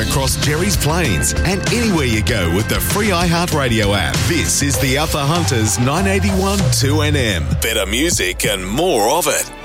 across Jerry's Plains and anywhere you go with the free iHeartRadio app. This is the Upper Hunters 981 2NM. Better music and more of it.